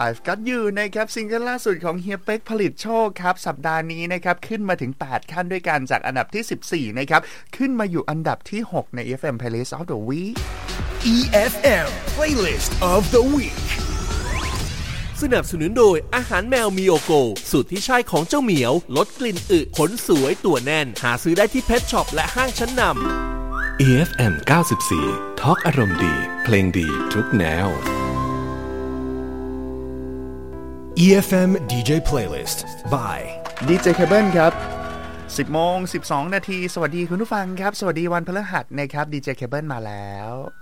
I've Got You นะครับซิงเกิลล่าสุดของเฮียเป๊กผลิตโชคครับสัปดาห์นี้นะครับขึ้นมาถึง8ขั้นด้วยกันจากอันดับที่14นะครับขึ้นมาอยู่อันดับที่6ใน EFM Playlist of the Week EFM Playlist of the Week สนับสนุนโดยอาหารแมวมิโอโกสูตรที่ใช่ของเจ้าเหมียวลดกลิ่นอึขนสวยตัวแน่นหาซื้อได้ที่เพชช็อปและห้างชั้นนำ EFM 94 ทอล์กอารมณ์ดีเพลงดีทุกแนว EFM DJ Playlist by DJ Cable ครับ10:12 นาทีสวัสดีคุณผู้ฟังครับสวัสดีวันพฤหัสนะครับ DJ Cable มาแล้ว